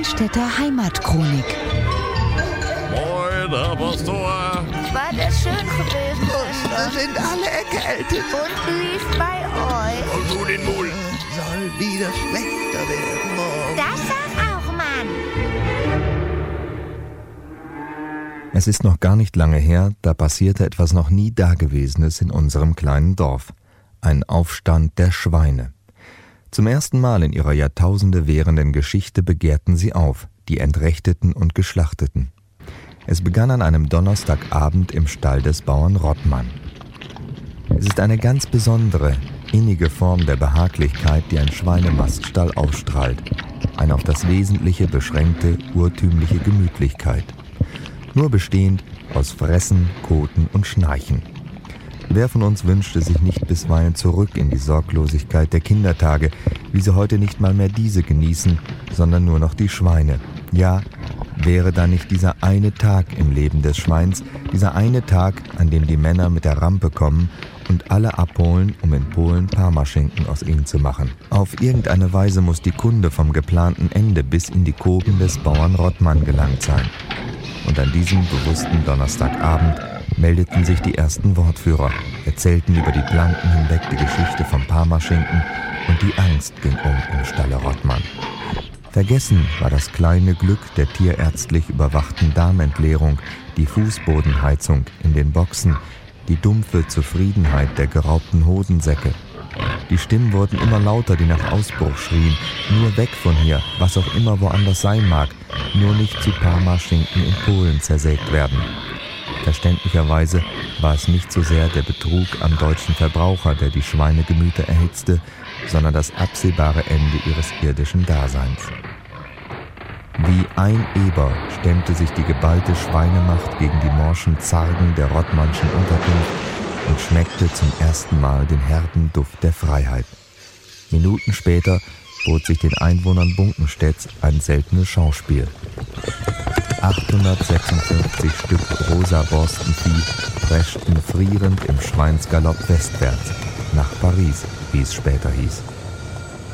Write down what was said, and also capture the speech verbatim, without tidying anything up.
Schweinstädter Heimatchronik. Moin, Herr Pastor. War das schön gewesen, Wir sind alle erkältet. und wie ist bei euch? Und du den Mund. Soll wieder schlechter werden morgen. Das sag auch, Mann. Es ist noch gar nicht lange her, da passierte etwas noch nie Dagewesenes in unserem kleinen Dorf. Ein Aufstand der Schweine. Zum ersten Mal in ihrer Jahrtausende währenden Geschichte begehrten sie auf, die Entrechteten und Geschlachteten. Es begann an einem Donnerstagabend im Stall des Bauern Rottmann. Es ist eine ganz besondere, innige Form der Behaglichkeit, die ein Schweinemaststall ausstrahlt. Eine auf das Wesentliche beschränkte, urtümliche Gemütlichkeit. Nur bestehend aus Fressen, Koten und Schnarchen. Wer von uns wünschte sich nicht bisweilen zurück in die Sorglosigkeit der Kindertage, wie sie heute nicht mal mehr diese genießen, sondern nur noch die Schweine? Ja, wäre da nicht dieser eine Tag im Leben des Schweins, dieser eine Tag, an dem die Männer mit der Rampe kommen und alle abholen, um in Polen Parmaschinken aus ihnen zu machen. Auf irgendeine Weise muss die Kunde vom geplanten Ende bis in die Koben des Bauern Rottmann gelangt sein. Und an diesem bewussten Donnerstagabend meldeten sich die ersten Wortführer, erzählten über die Planken hinweg die Geschichte vom Parmaschinken und die Angst ging um im Stalle Rottmann. Vergessen war das kleine Glück der tierärztlich überwachten Darmentleerung, die Fußbodenheizung in den Boxen, die dumpfe Zufriedenheit der geraubten Hosensäcke. Die Stimmen wurden immer lauter, die nach Ausbruch schrien, nur weg von hier, was auch immer woanders sein mag, nur nicht zu Parmaschinken in Polen zersägt werden. Verständlicherweise war es nicht so sehr der Betrug am deutschen Verbraucher, der die Schweinegemüter erhitzte, sondern das absehbare Ende ihres irdischen Daseins. Wie ein Eber stemmte sich die geballte Schweinemacht gegen die morschen Zargen der Rottmannschen Unterkunft und schmeckte zum ersten Mal den herben Duft der Freiheit. Minuten später bot sich den Einwohnern Bunkenstedts ein seltenes Schauspiel. achthundertsechsundfünfzig Stück rosa Borstenvieh preschten frierend im Schweinsgalopp westwärts, nach Paris, wie es später hieß.